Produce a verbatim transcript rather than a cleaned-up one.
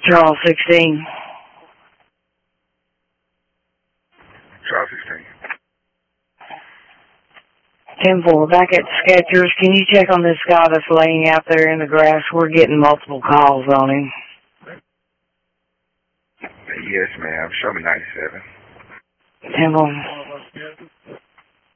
Charles sixteen. Charles sixteen. ten four, back at Skechers. Can you check on this guy that's laying out there in the grass? We're getting multiple calls on him. Yes, ma'am. Show me ninety-seven. ten four.